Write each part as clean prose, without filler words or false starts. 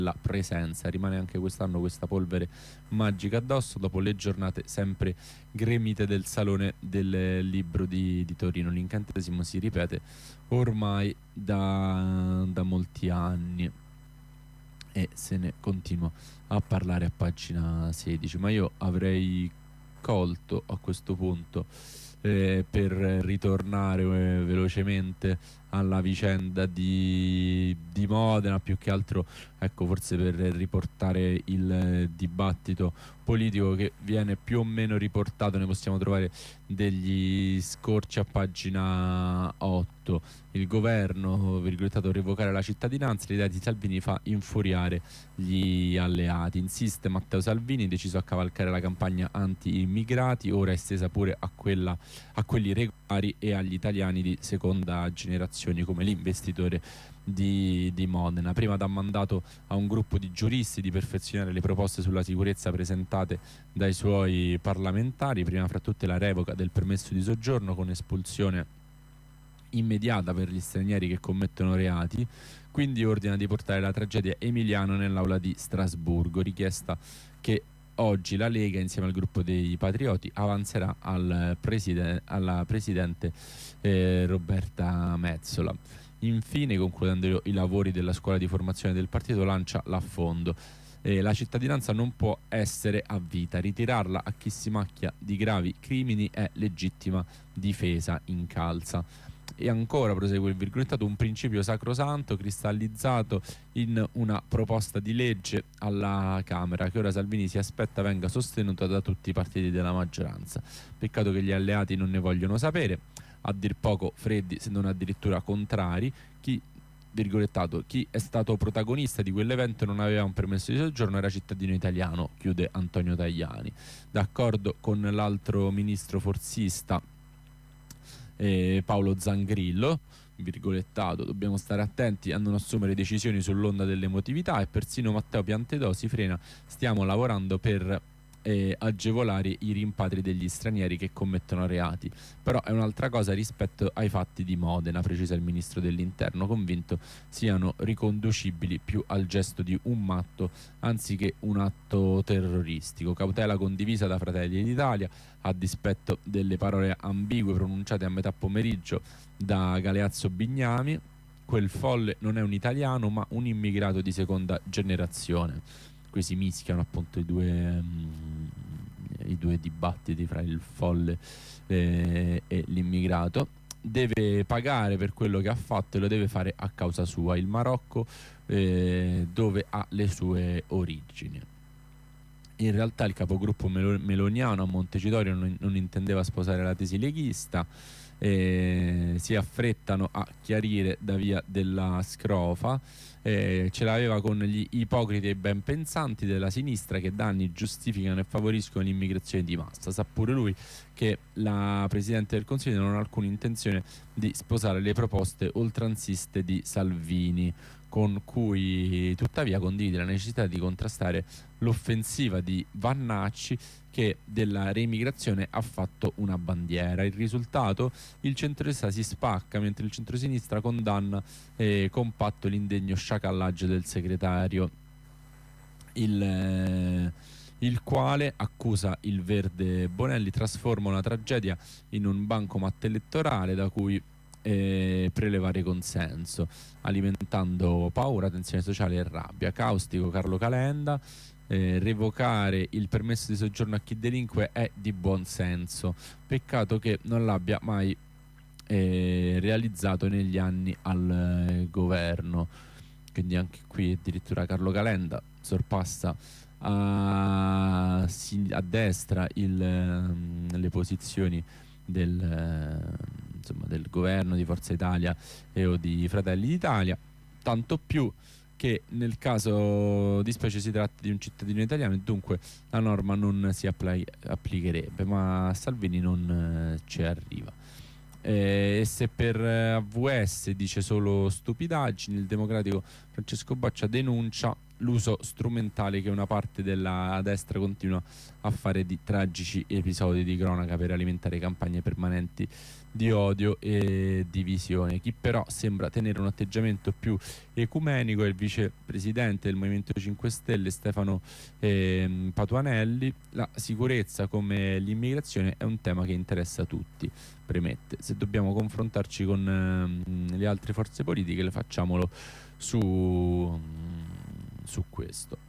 la presenza. Rimane anche quest'anno questa polvere magica addosso dopo le giornate sempre gremite del Salone del Libro di Torino. L'incantesimo si ripete ormai da molti anni e se ne continua a parlare a pagina 16, ma io avrei colto a questo punto per ritornare velocemente alla vicenda di Modena, più che altro ecco, forse per riportare il dibattito politico che viene più o meno riportato. Ne possiamo trovare degli scorci a pagina 8. Il governo, virgolettato, revocare la cittadinanza, l'idea di Salvini fa infuriare gli alleati. Insiste Matteo Salvini, deciso a cavalcare la campagna anti-immigrati, ora estesa pure a quelli regolari e agli italiani di seconda generazione, come l'investitore di Modena. Prima dà mandato a un gruppo di giuristi di perfezionare le proposte sulla sicurezza presentate dai suoi parlamentari, prima fra tutte la revoca del permesso di soggiorno con espulsione immediata per gli stranieri che commettono reati. Quindi ordina di portare la tragedia Emiliano nell'aula di Strasburgo, richiesta che oggi la Lega insieme al gruppo dei Patrioti avanzerà alla presidente Roberta Metsola. Infine, concludendo i lavori della scuola di formazione del partito, lancia l'affondo. La cittadinanza non può essere a vita, ritirarla a chi si macchia di gravi crimini è legittima difesa, incalza. E ancora, prosegue il virgolettato, un principio sacrosanto cristallizzato in una proposta di legge alla Camera che ora Salvini si aspetta venga sostenuta da tutti i partiti della maggioranza. Peccato che gli alleati non ne vogliono sapere, a dir poco freddi se non addirittura contrari. Virgolettato, chi è stato protagonista di quell'evento non aveva un permesso di soggiorno, era cittadino italiano, chiude Antonio Tajani. D'accordo con l'altro ministro forzista Paolo Zangrillo, virgolettato, dobbiamo stare attenti a non assumere decisioni sull'onda dell'emotività, e persino Matteo Piantedosi frena, stiamo lavorando per agevolare i rimpatri degli stranieri che commettono reati. Però è un'altra cosa rispetto ai fatti di Modena, precisa il ministro dell'interno, convinto siano riconducibili più al gesto di un matto anziché un atto terroristico. Cautela condivisa da Fratelli d'Italia a dispetto delle parole ambigue pronunciate a metà pomeriggio da Galeazzo Bignami. Quel folle non è un italiano ma un immigrato di seconda generazione. Qui si mischiano appunto i due dibattiti fra il folle e l'immigrato. Deve pagare per quello che ha fatto e lo deve fare a causa sua. Il Marocco dove ha le sue origini. In realtà il capogruppo meloniano a Montecitorio non intendeva sposare la tesi leghista. Si affrettano a chiarire da via della Scrofa. Ce l'aveva con gli ipocriti e ben pensanti della sinistra che da anni giustificano e favoriscono l'immigrazione di massa. Sa pure lui che la Presidente del Consiglio non ha alcuna intenzione di sposare le proposte oltranziste di Salvini, con cui tuttavia condivide la necessità di contrastare l'offensiva di Vannacci, che della reimmigrazione ha fatto una bandiera. Il risultato? Il centrodestra si spacca mentre il centrosinistra condanna compatto l'indegno sciacallaggio del segretario, il quale accusa il verde Bonelli trasforma una tragedia in un bancomat elettorale da cui prelevare consenso, alimentando paura, tensione sociale e rabbia. Caustico Carlo Calenda. Revocare il permesso di soggiorno a chi delinque è di buon senso, peccato che non l'abbia mai realizzato negli anni al governo. Quindi anche qui addirittura Carlo Calenda sorpassa a destra le posizioni del governo di Forza Italia o di Fratelli d'Italia, tanto più che nel caso di specie si tratta di un cittadino italiano e dunque la norma non si applicherebbe, ma Salvini non ci arriva. E se per AVS dice solo stupidaggini, il democratico Francesco Boccia denuncia l'uso strumentale che una parte della destra continua a fare di tragici episodi di cronaca per alimentare campagne permanenti di odio e divisione. Chi però sembra tenere un atteggiamento più ecumenico è il vicepresidente del Movimento 5 Stelle Stefano Patuanelli. La sicurezza come l'immigrazione è un tema che interessa tutti, premette. Se dobbiamo confrontarci con le altre forze politiche, le facciamolo su questo.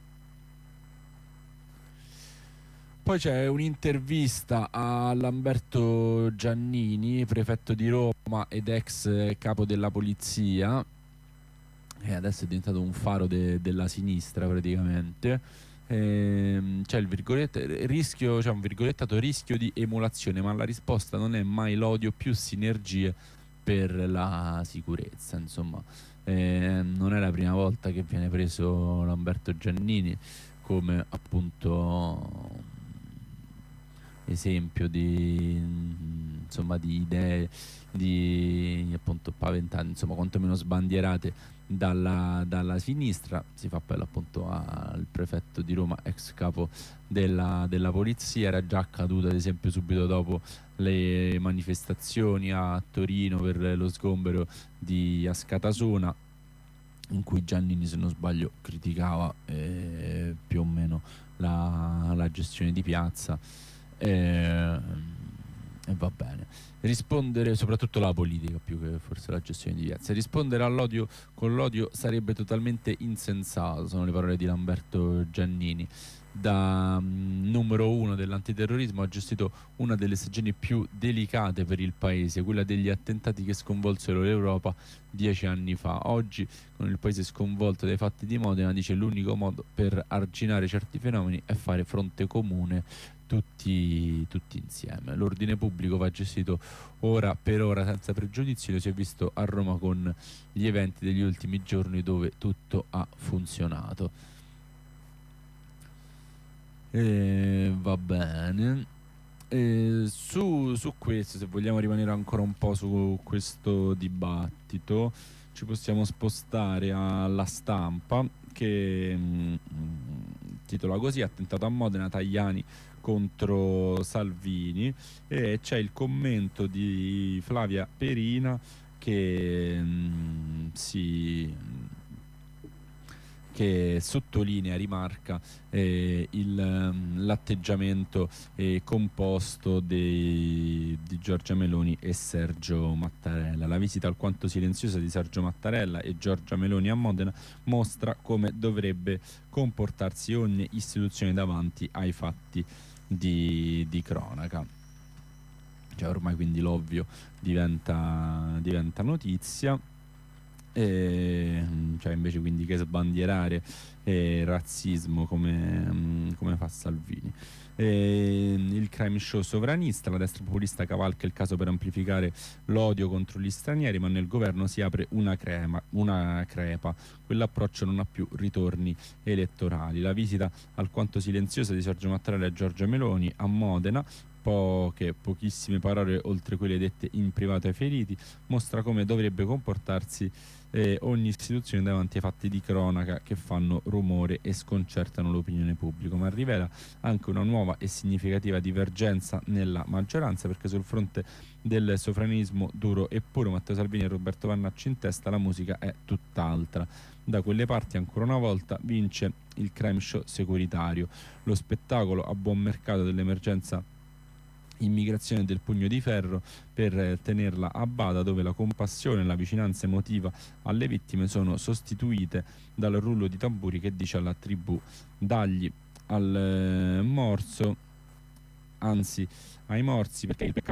Poi c'è un'intervista a Lamberto Giannini, prefetto di Roma ed ex capo della polizia, e adesso è diventato un faro della sinistra praticamente. C'è il rischio, c'è un virgolettato rischio di emulazione, ma la risposta non è mai l'odio, più sinergie per la sicurezza. Insomma, non è la prima volta che viene preso Lamberto Giannini come appunto esempio di insomma di idee di appunto paventate, insomma quantomeno sbandierate dalla sinistra. Si fa appello appunto al prefetto di Roma, ex capo della polizia. Era già accaduto ad esempio subito dopo le manifestazioni a Torino per lo sgombero di Ascatasona, in cui Giannini, se non sbaglio, criticava più o meno la gestione di piazza, e va bene. Rispondere, soprattutto la politica più che forse la gestione di piazza, rispondere all'odio con l'odio sarebbe totalmente insensato, sono le parole di Lamberto Giannini. Da numero uno dell'antiterrorismo ha gestito una delle stagioni più delicate per il paese, quella degli attentati che sconvolsero l'Europa 10 anni fa. Oggi, con il paese sconvolto dai fatti di Modena, dice l'unico modo per arginare certi fenomeni è fare fronte comune tutti insieme. L'ordine pubblico va gestito ora per ora senza pregiudizio. Lo si è visto a Roma con gli eventi degli ultimi giorni, dove tutto ha funzionato. Va bene. Su questo, se vogliamo rimanere ancora un po' su questo dibattito, ci possiamo spostare alla Stampa, che titola così: attentato a Modena, Tajani contro Salvini, e c'è il commento di Flavia Perina che che sottolinea, rimarca l'atteggiamento composto di Giorgia Meloni e Sergio Mattarella. La visita alquanto silenziosa di Sergio Mattarella e Giorgia Meloni a Modena mostra come dovrebbe comportarsi ogni istituzione davanti ai fatti di cronaca. Cioè, ormai quindi l'ovvio diventa notizia. Cioè, invece quindi che sbandierare razzismo come fa Salvini. Il crime show sovranista, la destra populista cavalca il caso per amplificare l'odio contro gli stranieri, ma nel governo si apre una crepa. Quell'approccio non ha più ritorni elettorali. La visita alquanto silenziosa di Sergio Mattarella e Giorgia Meloni a Modena, pochissime parole oltre quelle dette in privato ai feriti, mostra come dovrebbe comportarsi ogni istituzione davanti ai fatti di cronaca che fanno rumore e sconcertano l'opinione pubblica, ma rivela anche una nuova e significativa divergenza nella maggioranza, perché sul fronte del sovranismo duro e puro, Matteo Salvini e Roberto Vannacci in testa, la musica è tutt'altra. Da quelle parti ancora una volta vince il crime show securitario, lo spettacolo a buon mercato dell'emergenza immigrazione del pugno di ferro per tenerla a bada, dove la compassione e la vicinanza emotiva alle vittime sono sostituite dal rullo di tamburi che dice alla tribù: dagli al morso, anzi ai morsi, perché il peccato